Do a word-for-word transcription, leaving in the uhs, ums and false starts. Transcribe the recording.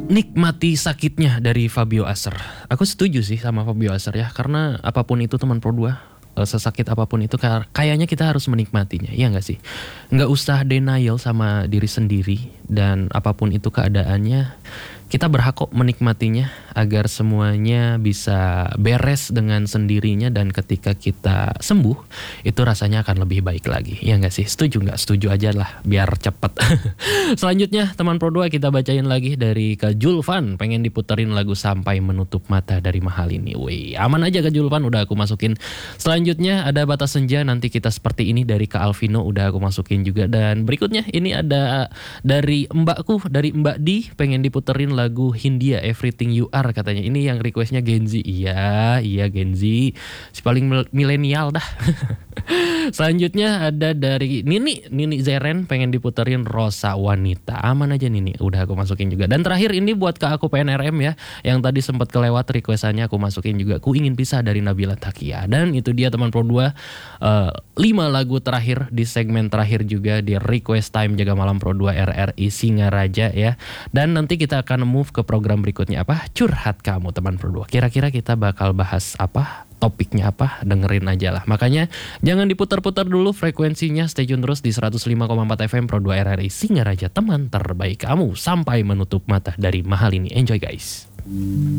Nikmati sakitnya dari Fabio Aser. Aku setuju sih sama Fabio Aser ya, karena apapun itu teman Pro dua, eh, sesakit apapun itu kay- kayaknya kita harus menikmatinya, iya nggak sih? Nggak usah denial sama diri sendiri, dan apapun itu keadaannya, kita berhak kok menikmatinya agar semuanya bisa beres dengan sendirinya, dan ketika kita sembuh itu rasanya akan lebih baik lagi, ya nggak sih? Setuju nggak? Setuju aja lah biar cepet. Selanjutnya teman Pro dua kita bacain lagi dari Kak Julvan, pengen diputerin lagu Sampai Menutup Mata dari Mahal ini. Wih, aman aja Kak Julvan, udah aku masukin. Selanjutnya ada Batas Senja, Nanti Kita Seperti Ini dari Kak Alvino, udah aku masukin juga. Dan berikutnya ini ada dari mbakku, dari Mbak Di, pengen diputerin lagu Hindia Everything You Are katanya. Ini yang requestnya Genzi. Iya, iya Genzi, si paling mil- milenial dah. Selanjutnya ada dari Nini, Nini Zeren, pengen diputerin Rosa Wanita. Aman aja Nini, udah aku masukin juga. Dan terakhir ini buat Kak Aku P N R M ya, yang tadi sempat kelewat requestannya, aku masukin juga Ku Ingin Pisah dari Nabila Takia. Dan itu dia teman Pro dua, uh, lima lagu terakhir di segmen terakhir juga di Request Time Jaga Malam Pro dua R R I Singaraja ya. Dan nanti kita akan move ke program berikutnya, apa? Curhat Kamu teman Pro dua. Kira-kira kita bakal bahas apa? Topiknya apa? Dengerin aja lah. Makanya jangan diputar-putar dulu frekuensinya, stay tune terus di seratus lima koma empat F M Pro dua R R I Singaraja, teman terbaik kamu. Sampai Menutup Mata dari Mahal ini. Enjoy guys.